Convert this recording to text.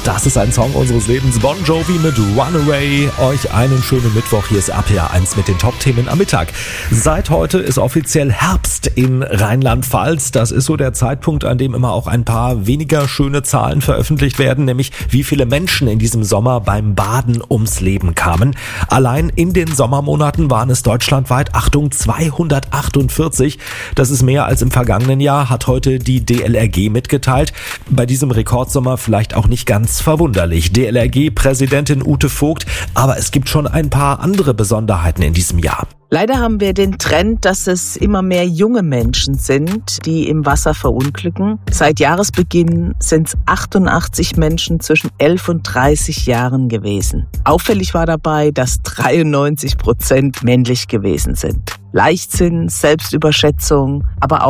Das ist ein Song unseres Lebens. Bon Jovi mit Runaway. Euch einen schönen Mittwoch. Hier ist RPR 1 mit den Top-Themen am Mittag. Seit heute ist offiziell Herbst in Rheinland-Pfalz. Das ist so der Zeitpunkt, an dem immer auch ein paar weniger schöne Zahlen veröffentlicht werden, nämlich wie viele Menschen in diesem Sommer beim Baden ums Leben kamen. Allein in den Sommermonaten waren es deutschlandweit, Achtung, 248. Das ist mehr als im vergangenen Jahr, hat heute die DLRG mitgeteilt. Bei diesem Rekordsommer vielleicht auch nicht ganz verwunderlich. DLRG-Präsidentin Ute Vogt, aber es gibt schon ein paar andere Besonderheiten in diesem Jahr. Leider haben wir den Trend, dass es immer mehr junge Menschen sind, die im Wasser verunglücken. Seit Jahresbeginn sind es 88 Menschen zwischen 11 und 30 Jahren gewesen. Auffällig war dabei, dass 93% männlich gewesen sind. Leichtsinn, Selbstüberschätzung, aber auch